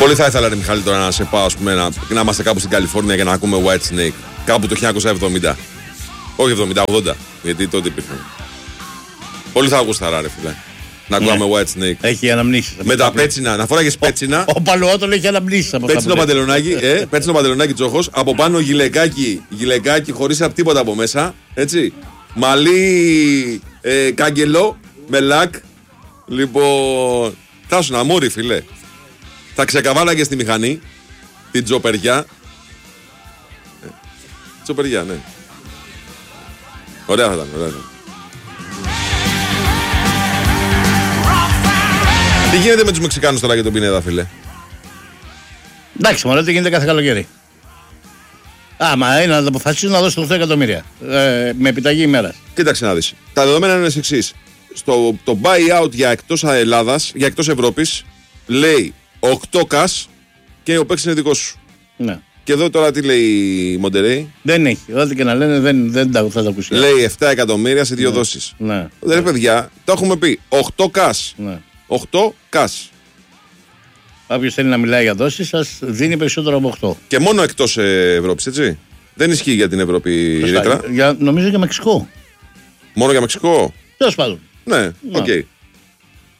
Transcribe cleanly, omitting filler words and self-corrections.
Πολύ θα ήθελα, ρε Μιχάλη, τώρα να σε πάω, ας πούμε, να είμαστε κάπου στην Καλιφόρνια για να ακούμε White Snake. Κάπου το 1970. Όχι 70-80, γιατί τότε υπήρχαν. Πολύ θα γούσταρα, ρε φίλε. Να ακούμε White Snake. Έχει αναμνήσεις. Με τα πέτσινα, να φοράγες πέτσινα. Ο Παλαιότολο έχει αναμνήσεις. Πέτσινο παντελονάκι τσόχος. Από πάνω γυλαικάκι χωρίς τίποτα από μέσα. Έτσι. Μαλλί κάγκελο με λακ. Λοιπόν. Θα σου να μούρι, φίλε. Θα ξεκαβάλαγε στη μηχανή. Την τζοπεριά. Τζοπεριά, ναι. Ωραία θα ήταν, ωραία. Τι γίνεται με τους Μεξικάνους τώρα για τον Πινέδα, φίλε? Εντάξει, μωρέ, τι γίνεται κάθε καλοκαίρι. Άμα είναι να το αποφασίσουν να δώσουν 8 εκατομμύρια. Με επιταγή ημέρας. Κοίταξε να δεις. Τα δεδομένα είναι εξής. Το buyout για εκτός Ελλάδας, για εκτός Ευρώπης, λέει 8 κας και ο παίκτης είναι δικός σου. Ναι. Και εδώ τώρα τι λέει η Μοντερέι? Δεν έχει. Ό,τι και να λένε δεν θα τα ακούσει. Λέει 7 εκατομμύρια σε 2 δόσεις. Ναι. Δεν παιδιά, το έχουμε πει. 8 κας. Ναι. 8 κας. Όποιος θέλει να μιλάει για δόσεις, σας δίνει περισσότερο από 8. Και μόνο εκτός Ευρώπης, έτσι. Δεν ισχύει για την Ευρώπη ρήτρα. Νομίζω για Μεξικό. Μόνο για Μεξικό. Τέλος πάντων. Ναι, οκ. Okay.